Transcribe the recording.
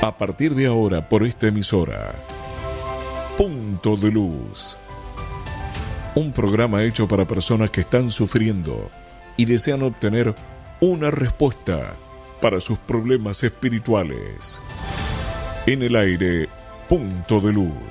A partir de ahora, por esta emisora, Punto de Luz. Un programa hecho para personas que están sufriendo y desean obtener una respuesta para sus problemas espirituales. En el aire, Punto de Luz.